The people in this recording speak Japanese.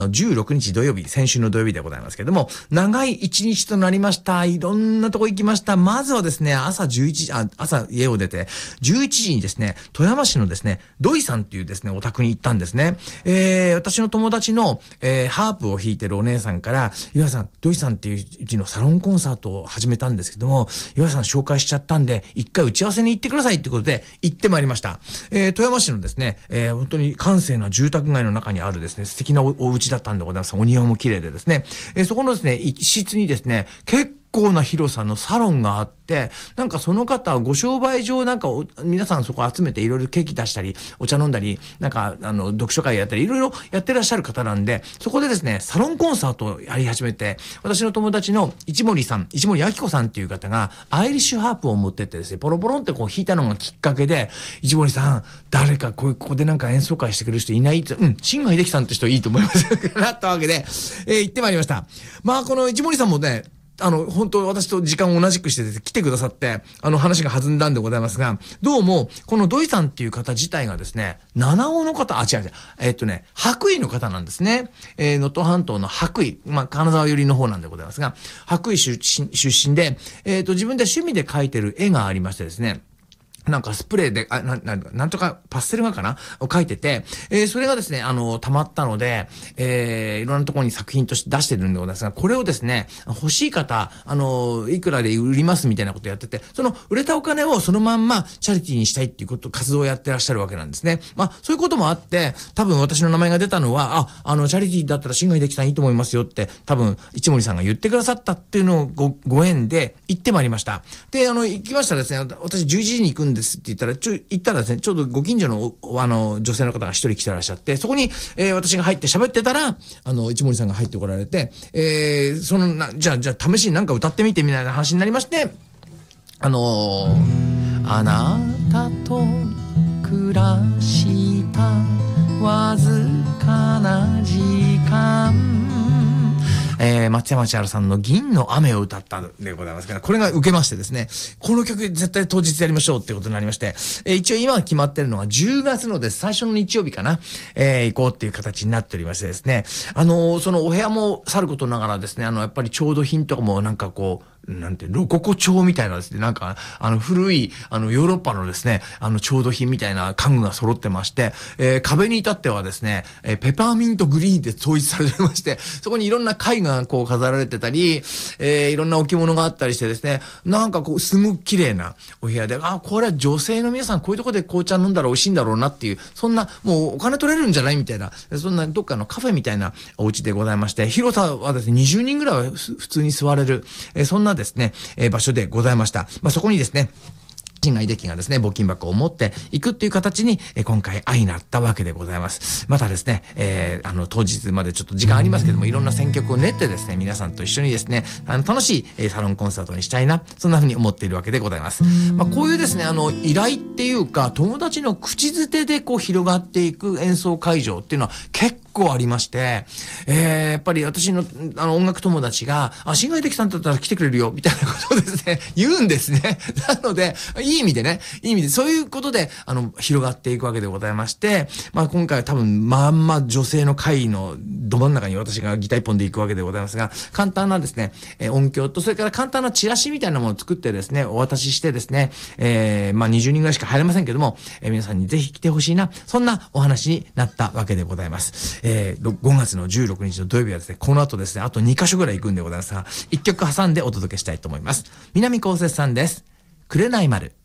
16日土曜日、先週の土曜日でございますけれども、長い一日となりました。いろんなとこ行きました。まずはですね、朝家を出て、11時にですね、富山市のですね、土井さんっていうですね、お宅に行ったんですね。私の友達の、ハープを弾いてるお姉さんから、岩井さん、土井さんっていううちのサロンコンサートを始めたんですけども、岩井さん紹介しちゃったんで、一回打ち合わせに行ってくださいってことで、行ってまいりました。富山市のですね、本当に閑静な住宅街の中にあるですね、素敵なお家だったんでございます。お庭も綺麗でですね、そこのですね、一室にですね、結構な広さのサロンがあって、なんかその方はご商売上なんか皆さんそこ集めていろいろケーキ出したり、お茶飲んだり、なんか読書会やったり、いろいろやってらっしゃる方なんで、そこでですね、サロンコンサートをやり始めて、私の友達の市森明子さんっていう方が、アイリッシュハープを持ってってですね、ポロポロってこう弾いたのがきっかけで、市森さん、誰かここでなんか演奏会してくれる人いないって、新海秀樹さんって人いいと思います。なったわけで、行ってまいりました。まあ、この市森さんもね、本当私と時間を同じくしてて来てくださって、話が弾んだんでございますが、どうも、この土井さんっていう方自体がですね、七尾の方、違う。白衣の方なんですね。能登半島の白衣、金沢寄りの方なんでございますが、白衣出身で、自分で趣味で描いてる絵がありましてですね、なんかスプレーで、なんとかパステル画かなを描いてて、それがですね、溜まったので、いろんなところに作品として出してるんでございますが、これをですね、欲しい方、いくらで売りますみたいなことをやってて、その売れたお金をそのまんまチャリティーにしたいっていう活動をやってらっしゃるわけなんですね。そういうこともあって、多分私の名前が出たのは、チャリティーだったら新海秀樹さんいいと思いますよって、多分、市森さんが言ってくださったっていうのをご縁で行ってまいりました。で、行きましたらですね、私11時に行くんですって言ったら、行ったらですね、ちょうどご近所の、女性の方が一人来てらっしゃって、そこに、私が入って喋ってたら、市森さんが入ってこられて、じゃあ試しになんか歌ってみてみたいな話になりまして、あなたと暮らしたわずかな時間、松山千春さんの銀の雨を歌ったでございますから、これが受けましてですね、この曲絶対当日やりましょうってことになりまして、一応今決まってるのは10月のです最初の日曜日かな、行こうっていう形になっておりましてですね、そのお部屋もさることながらですね、やっぱり調度品とかもなんかこう、ロココ調みたいなですね、なんか、古い、ヨーロッパのですね、調度品みたいな家具が揃ってまして、壁に至ってはですね、ペパーミントグリーンで統一されてまして、そこにいろんな絵がこう飾られてたり、いろんな置物があったりしてですね、なんかこう、すごく綺麗なお部屋で、これは女性の皆さんこういうとこで紅茶飲んだら美味しいんだろうなっていう、そんな、もうお金取れるんじゃないみたいな、そんなどっかのカフェみたいなお家でございまして、広さはですね、20人ぐらいは普通に座れる、そんなですね、場所でございました。そこにですね、新海秀樹がですね、募金箱を持っていくっていう形に、今回相なったわけでございます。またですね、当日までちょっと時間ありますけども、いろんな選曲を練ってですね、皆さんと一緒にですね、楽しい、サロンコンサートにしたいな、そんな風に思っているわけでございます。こういうですね、依頼っていうか、友達の口づてでこう広がっていく演奏会場っていうのは結構ありまして、やっぱり私の、音楽友達が、新海秀樹さんだったら来てくれるよ、みたいなことをですね、言うんですね。なので、いい意味で、そういうことで、広がっていくわけでございまして、今回は多分、女性の会のど真ん中に私がギター一本で行くわけでございますが、簡単なですね、音響と、それから簡単なチラシみたいなものを作ってですね、お渡ししてですね、20人ぐらいしか入れませんけども、皆さんにぜひ来てほしいな、そんなお話になったわけでございます。5月の16日の土曜日はですね、この後ですね、あと2カ所ぐらい行くんでございますが、1曲挟んでお届けしたいと思います。南こうせつさんです。紅丸。